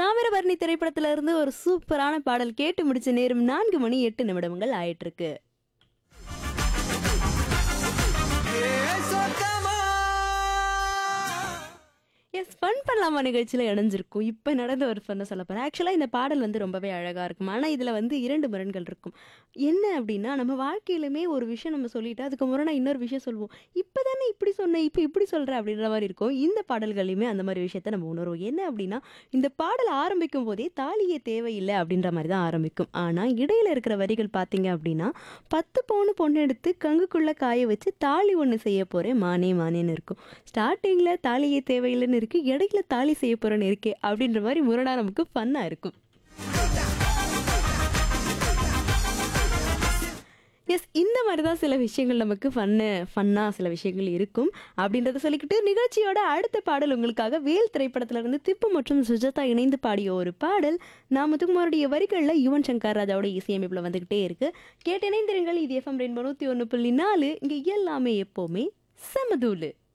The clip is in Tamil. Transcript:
தாமிரபரணி திரைப்படத்துல இருந்து ஒரு சூப்பரான பாடல் கேட்டு முடிச்ச நேரம் 4 மணி 8 நிமிடங்கள் ஆயிட்டு இருக்கு. எஸ் ஃபன் பண்ணலாமா நிகழ்ச்சியில் இணைஞ்சிருக்கும். இப்போ நடந்த ஒரு ஃபன்னை சொல்ல போகிறேன். ஆக்சுவலாக இந்த பாடல் வந்து ரொம்பவே அழகாக இருக்கும். ஆனால் இதில் வந்து 2 முரண்கள் இருக்கும். என்ன அப்படின்னா, நம்ம வாழ்க்கையிலுமே ஒரு விஷயம் நம்ம சொல்லிட்டு அதுக்கு முரணா இன்னொரு விஷயம் சொல்லுவோம். இப்போ தானே இப்படி சொன்னேன், இப்போ இப்படி சொல்கிறேன் அப்படின்ற மாதிரி இருக்கும். இந்த பாடல்களையுமே அந்த மாதிரி விஷயத்த நம்ம உணர்வோம். என்ன அப்படின்னா, இந்த பாடல் ஆரம்பிக்கும் போதே தாலியே தேவையில்லை அப்படின்ற மாதிரி தான் ஆரம்பிக்கும். ஆனால் இடையில இருக்கிற வரிகள் பார்த்தீங்க அப்படின்னா, 10 பவுன் பொண்ணு எடுத்து கங்குக்குள்ளே காய வச்சு தாலி ஒன்று செய்ய போகிறேன் மானே மானேன்னு இருக்கும். ஸ்டார்டிங்கில் தாலியே தேவையில்லைன்னு இருக்கு, இடையில தாலி செய்ய போறேன்னு இருக்கே அப்படின்ற மாதிரி முரணா நமக்கு ஃபன்னா இருக்கும். எஸ், இந்த மாதிரி தான் சில விஷயங்கள் நமக்கு ஃபன்னா சில விஷயங்கள் இருக்கும் அப்படின்றத சொல்லிக்கிட்டு நிகழ்ச்சியோட அடுத்த பாடல் உங்களுக்காக வேல் திரைப்படத்துல இருந்து திப்பு மற்றும் சுஜாதா இணைந்து பாடிய ஒரு பாடல் முத்துக்குமாருடைய வரிகளில் யுவன் சங்கர் ராஜாவோட இசையமைப்புல வந்துகிட்டே இருக்கு. கேட்டு இணைந்திருங்கள். இது FM ரெயின்போ 101.4. இங்க எல்லாமே எப்பவுமே சமதூளு.